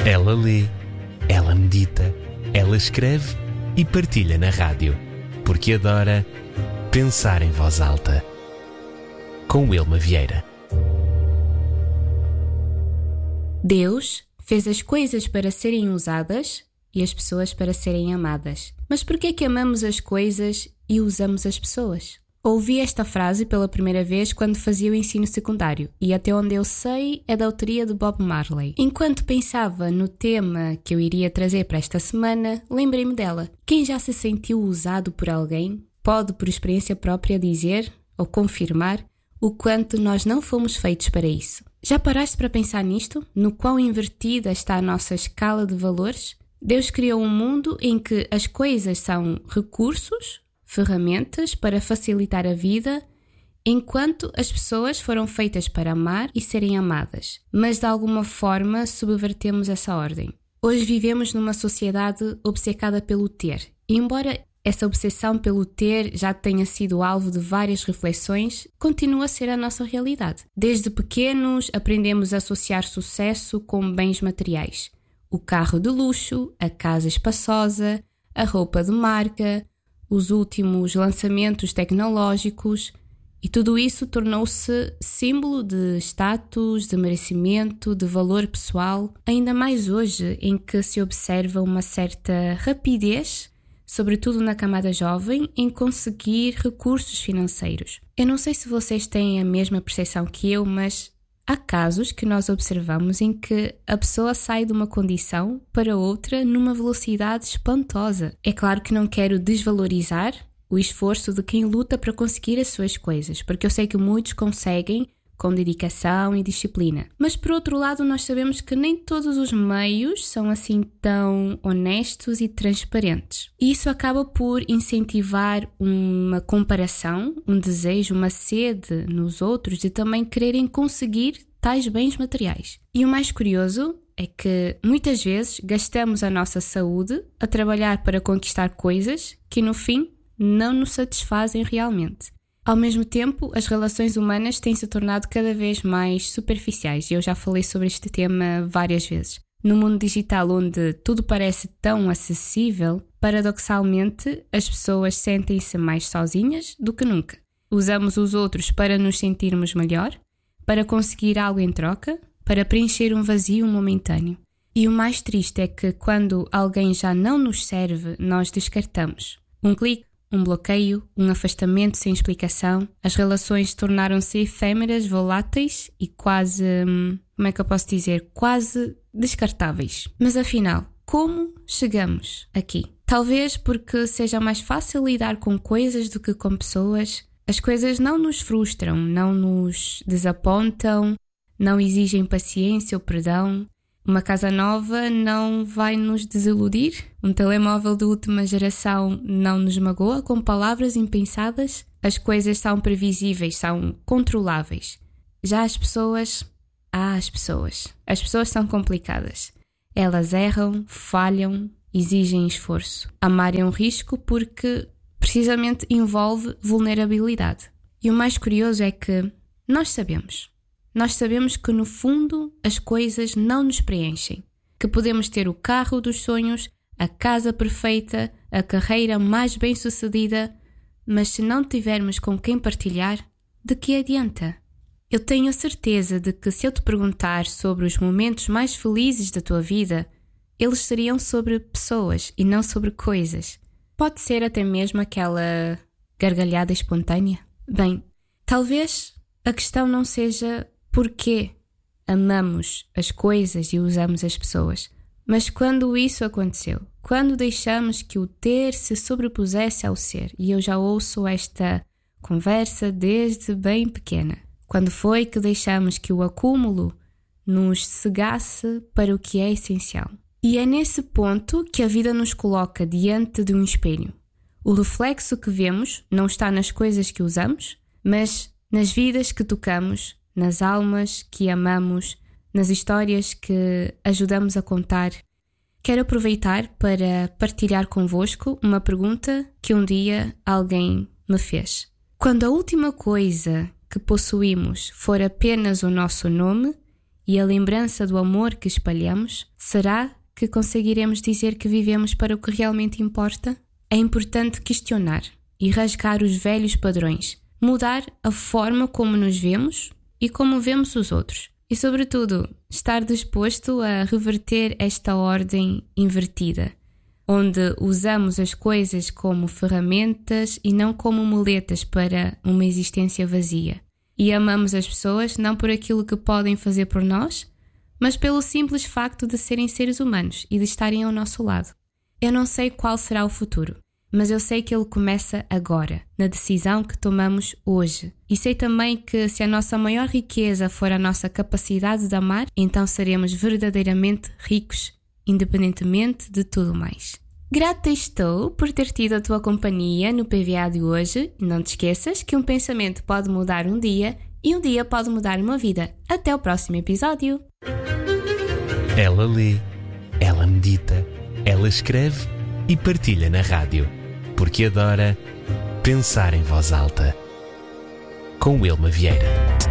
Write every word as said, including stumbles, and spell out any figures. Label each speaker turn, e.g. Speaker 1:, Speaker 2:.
Speaker 1: Ela lê, ela medita, ela escreve e partilha na rádio, porque adora pensar em voz alta. Com Wilma Vieira.
Speaker 2: Deus fez as coisas para serem usadas e as pessoas para serem amadas. Mas por que é que amamos as coisas e usamos as pessoas? Ouvi esta frase pela primeira vez quando fazia o ensino secundário e até onde eu sei é da autoria de Bob Marley. Enquanto pensava no tema que eu iria trazer para esta semana, lembrei-me dela. Quem já se sentiu usado por alguém pode, por experiência própria, dizer ou confirmar o quanto nós não fomos feitos para isso. Já paraste para pensar nisto? No quão invertida está a nossa escala de valores? Deus criou um mundo em que as coisas são recursos, ferramentas para facilitar a vida, enquanto as pessoas foram feitas para amar e serem amadas. Mas de alguma forma subvertemos essa ordem. Hoje vivemos numa sociedade obcecada pelo ter. E embora essa obsessão pelo ter já tenha sido alvo de várias reflexões, continua a ser a nossa realidade. Desde pequenos aprendemos a associar sucesso com bens materiais. O carro de luxo, a casa espaçosa, a roupa de marca, os últimos lançamentos tecnológicos, e tudo isso tornou-se símbolo de status, de merecimento, de valor pessoal, ainda mais hoje em que se observa uma certa rapidez, sobretudo na camada jovem, em conseguir recursos financeiros. Eu não sei se vocês têm a mesma percepção que eu, mas há casos que nós observamos em que a pessoa sai de uma condição para outra numa velocidade espantosa. É claro que não quero desvalorizar o esforço de quem luta para conseguir as suas coisas, porque eu sei que muitos conseguem com dedicação e disciplina. Mas por outro lado, nós sabemos que nem todos os meios são assim tão honestos e transparentes. E isso acaba por incentivar uma comparação, um desejo, uma sede nos outros de também quererem conseguir tais bens materiais. E o mais curioso é que muitas vezes gastamos a nossa saúde a trabalhar para conquistar coisas que no fim não nos satisfazem realmente. Ao mesmo tempo, as relações humanas têm se tornado cada vez mais superficiais e eu já falei sobre este tema várias vezes. No mundo digital, onde tudo parece tão acessível, paradoxalmente, as pessoas sentem-se mais sozinhas do que nunca. Usamos os outros para nos sentirmos melhor, para conseguir algo em troca, para preencher um vazio momentâneo. E o mais triste é que quando alguém já não nos serve, nós descartamos. Um clique, um bloqueio, um afastamento sem explicação. As relações tornaram-se efêmeras, voláteis e quase, como é que eu posso dizer, quase descartáveis. Mas afinal, como chegamos aqui? Talvez porque seja mais fácil lidar com coisas do que com pessoas. As coisas não nos frustram, não nos desapontam, não exigem paciência ou perdão. Uma casa nova não vai nos desiludir. Um telemóvel de última geração não nos magoa com palavras impensadas. As coisas são previsíveis, são controláveis. Já as pessoas... Ah, as pessoas. As pessoas são complicadas. Elas erram, falham, exigem esforço. Amar é um risco porque precisamente envolve vulnerabilidade. E o mais curioso é que nós sabemos. Nós sabemos que, no fundo, as coisas não nos preenchem. Que podemos ter o carro dos sonhos, a casa perfeita, a carreira mais bem-sucedida, mas se não tivermos com quem partilhar, de que adianta? Eu tenho a certeza de que se eu te perguntar sobre os momentos mais felizes da tua vida, eles seriam sobre pessoas e não sobre coisas. Pode ser até mesmo aquela gargalhada espontânea? Bem, talvez a questão não seja porque amamos as coisas e usamos as pessoas. Mas quando isso aconteceu? Quando deixamos que o ter se sobrepusesse ao ser? E eu já ouço esta conversa desde bem pequena. Quando foi que deixamos que o acúmulo nos cegasse para o que é essencial? E é nesse ponto que a vida nos coloca diante de um espelho. O reflexo que vemos não está nas coisas que usamos, mas nas vidas que tocamos, nas almas que amamos, nas histórias que ajudamos a contar. Quero aproveitar para partilhar convosco uma pergunta que um dia alguém me fez. Quando a última coisa que possuímos for apenas o nosso nome e a lembrança do amor que espalhamos, será que conseguiremos dizer que vivemos para o que realmente importa? É importante questionar e rasgar os velhos padrões, mudar a forma como nos vemos e como vemos os outros. E, sobretudo, estar disposto a reverter esta ordem invertida, onde usamos as coisas como ferramentas e não como muletas para uma existência vazia. E amamos as pessoas não por aquilo que podem fazer por nós, mas pelo simples facto de serem seres humanos e de estarem ao nosso lado. Eu não sei qual será o futuro, mas eu sei que ele começa agora, na decisão que tomamos hoje. E sei também que se a nossa maior riqueza for a nossa capacidade de amar, então seremos verdadeiramente ricos, independentemente de tudo mais. Grata estou por ter tido a tua companhia no P V A de hoje. E não te esqueças que um pensamento pode mudar um dia e um dia pode mudar uma vida. Até o próximo episódio.
Speaker 1: Ela lê, ela medita, ela escreve e partilha na rádio, porque adora pensar em voz alta. Com Wilma Vieira.